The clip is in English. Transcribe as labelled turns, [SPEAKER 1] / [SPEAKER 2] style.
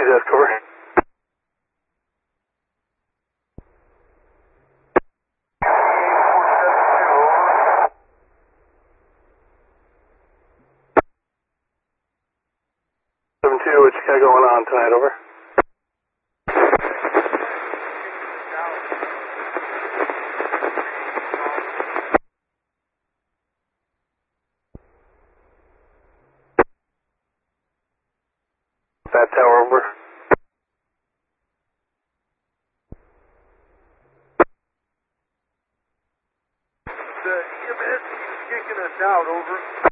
[SPEAKER 1] desk, over. What you got going on tonight, over? That tower, over.
[SPEAKER 2] The EMS keeps kicking us out, over.